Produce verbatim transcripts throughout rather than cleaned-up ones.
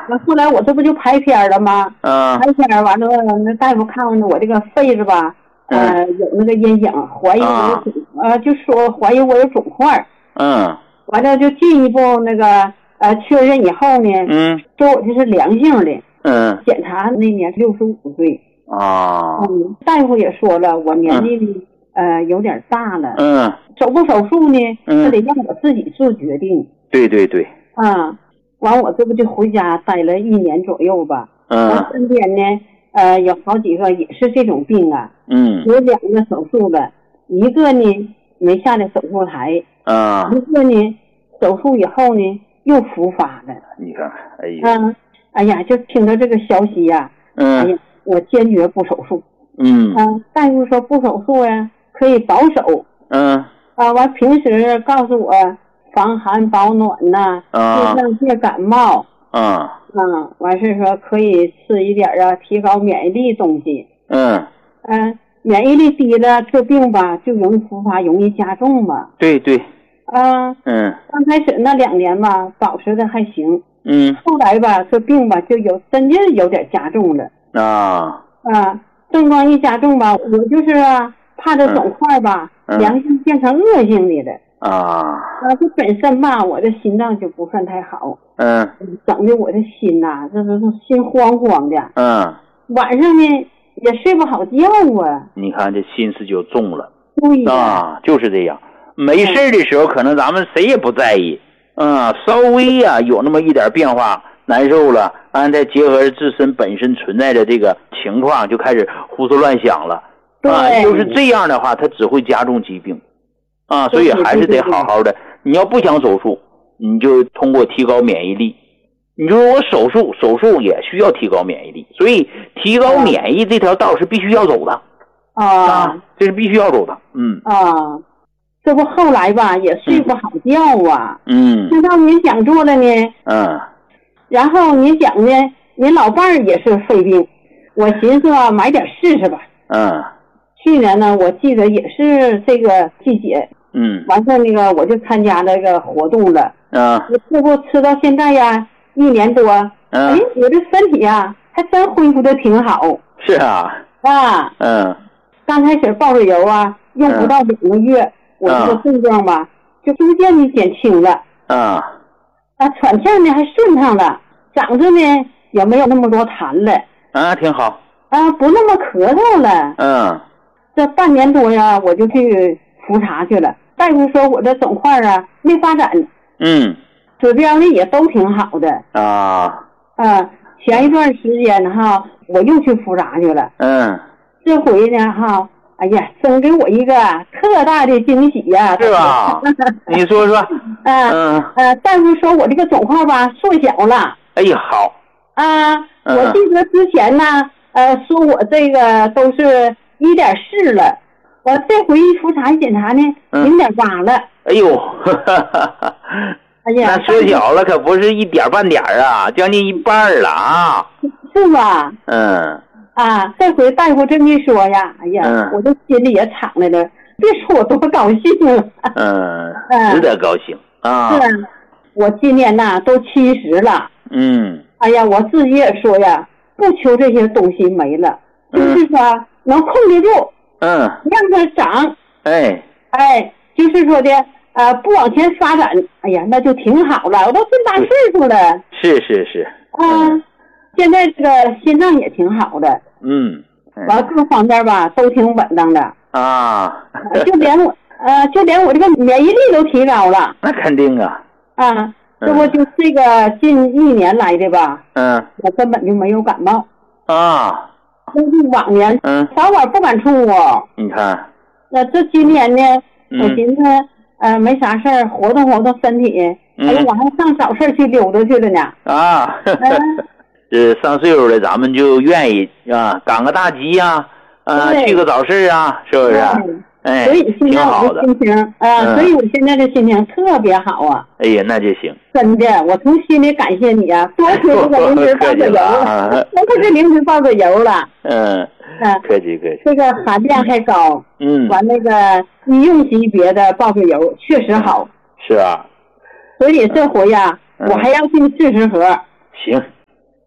那后来我这不就拍片了吗？ 嗯。 拍片完了，那大夫看看我这个肺子吧，呃， 嗯、 有那个阴影，怀疑我有肿，啊、呃，就说怀疑我有肿块。 嗯。 完了就进一步那个呃确认以后呢， 嗯， 说我这是良性的。 嗯。 检查那年六十五岁。 啊。 嗯，大夫也说了，我年纪呢、嗯、呃有点大了。 嗯。 手不手术呢？ 嗯， 他得让我自己做决定。 对对对。 啊，完我这不就回家待了一年左右吧。 嗯。 我身边呢，呃，有好几个也是这种病啊。 嗯。 有两个手术了，一个呢没下来手术台。 啊。 一个呢手术以后呢又复发了。 你看，哎呀。 嗯，哎呀，就听到这个消息呀、啊。 嗯。 哎呀，我坚决不手术。 嗯。 啊，大夫说不手术呀，可以保守。 嗯。 啊，完平时告诉我防寒保暖呐、啊，尽量别感冒。 啊。 嗯，完事说可以吃一点啊，提高免疫力东西。 嗯。 嗯、呃，免疫力低了，这病吧就容易复发，容易加重嘛。 对对。 啊。 嗯。 刚开始那两年吧，保持的还行。 嗯。 后来吧，这病吧就有真的有点加重了。 啊。 啊，症状一加重吧，我就是啊，怕这肿块吧， 嗯、 良性变成恶性的了。 啊。 啊，这本身吧，我的心脏就不算太好。 嗯。 整的我的心呐、啊，这这这心慌慌的。 嗯。 晚上呢也睡不好觉啊。 你看这心思就重了。 对呀。 啊，就是这样。没事的时候，可能咱们谁也不在意。嗯，稍微呀、啊、有那么一点变化，难受了，啊，再结合自身本身存在的这个情况，就开始胡思乱想了。啊，就是这样的话，它只会加重疾病。啊，所以还是得好好的。你要不想手术，你就通过提高免疫力。你就说我手术，手术也需要提高免疫力，所以提高免疫这条道是必须要走的。 啊， 啊这是必须要走的。嗯。 啊，这不后来吧也睡不好觉啊。 嗯。 知道您讲座了呢。 嗯。 然后您讲呢，您老伴儿也是肺病，我寻思啊买点试试吧。 嗯。 去年呢，我记得也是这个季节。 嗯。 完事那个我就参加那个活动了。 嗯。 我这不吃到现在呀，一年多。 嗯。 哎，我这身体呀，还真恢复的挺好。 是啊。 啊。 嗯。 刚开始抱着油啊，用不到两个月，嗯、我这个症状吧，就逐渐的减轻了。 嗯。 啊，喘气呢还顺畅了，嗓子呢也没有那么多痰了。 啊，挺好。 啊，不那么咳嗽了。 嗯。 这半年多呀，我就去复查去了。大夫说我这肿块啊没发展。 嗯。 指标呢也都挺好的。 啊。 啊，前一段时间哈，我又去复查去了。 嗯。 这回呢哈，哎呀，真给我一个特大的惊喜呀！ 是吧？你说说。 啊、 嗯。 呃，大夫说我这个肿块吧缩小了。 哎呀，好。 啊， 嗯、 我记得之前呢，呃，说我这个都是一点四了，我这回一复查一检查呢，零点八了。 哎呦，哈哈哈！ 哎呀， 那缩小了可不是一点半点啊，将近一半了啊。 是吧？ 嗯。 啊，这回大夫这么一说呀，哎呀， 嗯、 我这心里也敞来了，别说我多高兴了。 嗯，值得高兴啊。 是啊，我今年呐都七十了。 嗯。 哎呀，我自己也说呀，不求这些东西没了， 嗯、 就是说能控制住， 嗯，让它长。 哎哎，就是说的呃，不往前发展，哎呀，那就挺好了。我都这么大岁数了。 是是是。 啊。嗯，现在这个心脏也挺好的。 嗯。 完了各方面吧都挺稳当的。 啊。 就连我呃，就连我这个免疫力都提高了。 那肯定啊。 啊。这不就这个近一年来的吧？ 嗯。 我根本就没有感冒。 啊。 那是往年， 嗯， 早晚不敢出屋。 你看。 那这今年呢？ 嗯、 我寻思，呃，没啥事儿，活动活动身体。 嗯、 哎呀，我还上早市去溜达去了呢。 啊。这上岁数了，咱们就愿意啊，赶个大集呀、啊，啊，去个早市啊，是不是？哎， 所以现在我的心情啊、呃嗯，所以我现在的心情特别好啊。 哎呀，那就行。 真的，我从心里感谢你啊！多亏这个零食爆子油了，多亏这零食爆子油了。 嗯。嗯，客气客气。 这个含量还高。 嗯。 完那个医用级别的爆子油确实好。 是啊。 所以这回呀、啊嗯，我还要进四十盒。 行。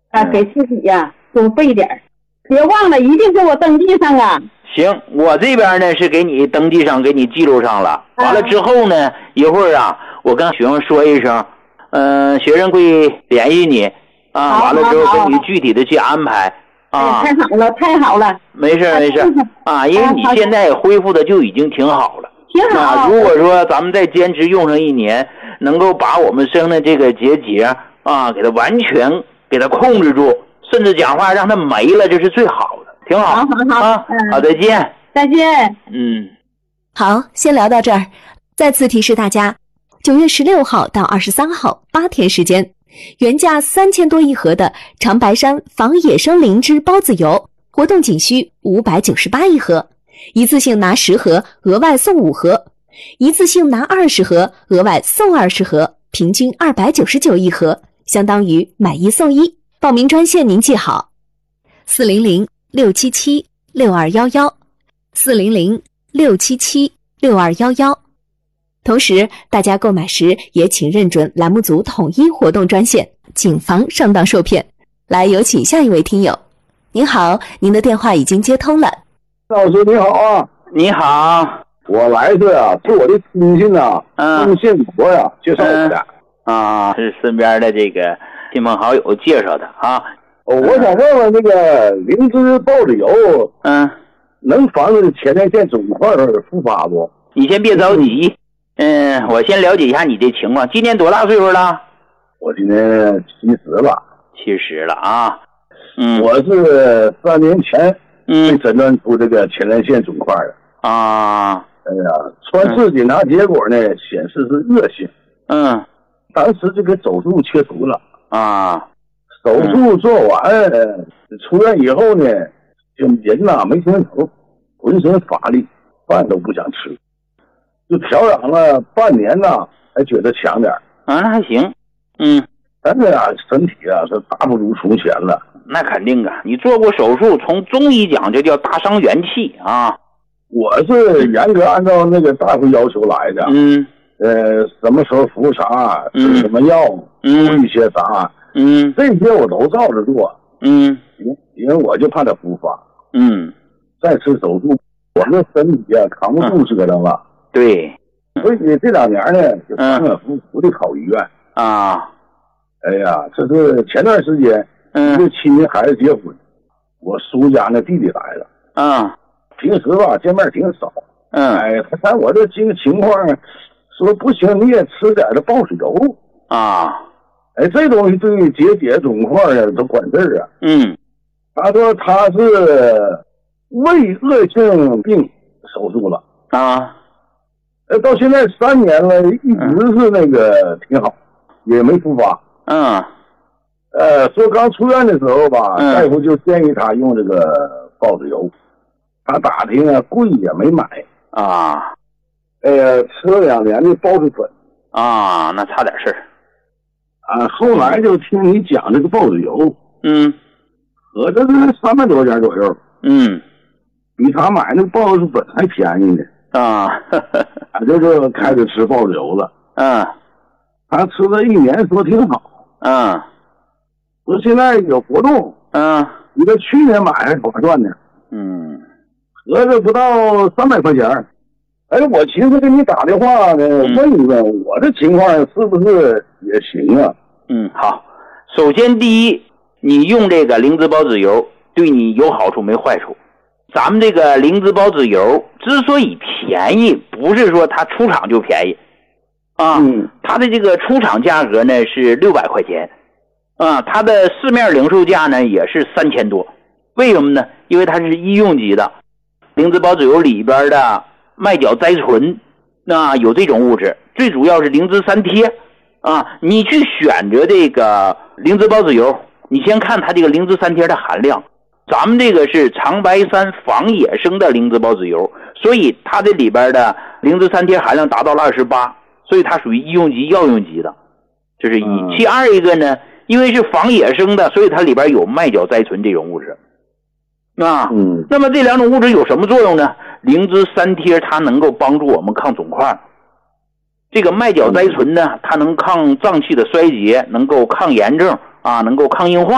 啊，给自己呀多备点儿，别忘了一定给我登记上啊。 行，我这边呢是给你登记上，给你记录上了。完了之后呢，一会儿啊，我跟学生说一声，嗯、呃，学生会联系你啊。完了之后给你具体的去安排啊。 太好了，太好了。 没事没事啊，因为你现在恢复的就已经挺好了。 挺好。 啊，如果说咱们再坚持用上一年，能够把我们生的这个结节啊，给它完全给它控制住，甚至讲话让它没了，这是最好的。挺好， 好好好啊，嗯、好，再见， 再见。 嗯， 好，先聊到这儿。再次提示大家，九月十六号到二十三号八天时间，原价三千多一盒的长白山仿野生灵芝孢子油，活动仅需五百九十八一盒，一次性拿十盒，额外送五盒；一次性拿二十盒，额外送二十盒，平均二百九十九一盒，相当于买一送一。报名专线您记好：四零零六七七六二幺幺，四零零六七七六二幺幺。同时，大家购买时也请认准栏目组统一活动专线，谨防上当受骗。来，有请下一位听友。您好，您的电话已经接通了。 老师你好啊。 你好， 我来是啊，是我的亲戚啊， 嗯， 姓国呀，介绍我的、 嗯、啊，是身边的这个亲朋好友介绍的啊。 我想问问这个灵芝孢子油， 嗯， 能防止前列腺肿块复发不？ 你先别着急，嗯，我先了解一下你这情况。今年多大岁数了？ 我今年七十了。 七十了啊。嗯， 我是三年前嗯被诊断出这个前列腺肿块的。 啊。 哎呀，穿刺检查结果呢，显示是恶性。 嗯。 当时就给手术切除了。 啊。 手术做完，嗯、出院以后呢，就人呐没精神头，浑身乏力，饭都不想吃，就调养了半年呐，才觉得强点啊，那还行。嗯， 但是啊，身体啊是大不如从前了。 那肯定啊，你做过手术，从中医讲就叫大伤元气啊。 我是严格按照那个大夫要求来的。 嗯。 呃，什么时候服啥，吃什么药， 嗯， 注意些啥。 嗯， 这些我都照着做。 嗯， 因为我就怕它复发。 嗯， 再吃手术，我这身体啊扛不住折腾了。 嗯、对， 所以这两年呢，就反反复复的跑医院。 啊， 哎呀，这是前段时间， 嗯， 这亲戚孩子结婚，我叔家那弟弟来了。 啊， 平时吧见面挺少。 嗯， 哎，他看我这情情况，说不行，你也吃点这孢子油。 啊。 哎，这东西对结节肿块啊都管事儿啊。 嗯， 他说他是胃恶性病手术了啊， 呃，到现在三年了，一直是那个挺好，也没复发。 嗯， 呃，说刚出院的时候吧， 嗯、 大夫就建议他用这个孢子油，他打听啊贵也没买啊， 哎呀，吃了两年的孢子粉啊，那差点事儿。 啊，后来就听你讲这个孢子油， 嗯， 合着是三百多钱左右， 嗯， 比他买那个孢子粉还便宜呢。 啊， 他就是开始吃孢子油了。 嗯， 他吃了一年，说挺好。 嗯， 说现在有活动， 嗯， 比他去年买还划算呢。 嗯， 合着不到三百块钱。哎，我寻思给你打电话呢，问一问我这情况是不是也行啊？ 嗯，好。首先第一，你用这个灵芝孢子油对你有好处没坏处。咱们这个灵芝孢子油之所以便宜，不是说它出厂就便宜啊， 嗯， 它的这个出厂价格呢是六百块钱啊，它的市面零售价呢也是三千多。为什么呢？因为它是医用级的，灵芝孢子油里边的麦角甾醇啊有这种物质，最主要是灵芝三萜啊。你去选择这个灵芝孢子油，你先看它这个灵芝三萜的含量。咱们这个是长白山仿野生的灵芝孢子油，所以它这里边的灵芝三萜含量达到了二十八，所以它属于医用级药用级的，这是一、嗯、其二一个呢，因为是仿野生的，所以它里边有麦角甾醇这种物质啊。 嗯， 那么这两种物质有什么作用呢？灵芝三萜它能够帮助我们抗肿块，这个麦角甾醇呢，它能抗脏器的衰竭，能够抗炎症啊，能够抗硬化。